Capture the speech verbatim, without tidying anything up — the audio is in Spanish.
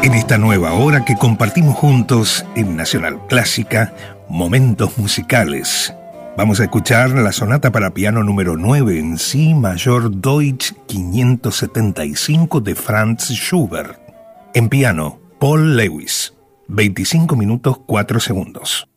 En esta nueva hora que compartimos juntos en Nacional Clásica, momentos musicales. Vamos a escuchar la sonata para piano número nueve en Si mayor Deutsch quinientos setenta y cinco de Franz Schubert. En piano, Paul Lewis. veinticinco minutos cuatro segundos.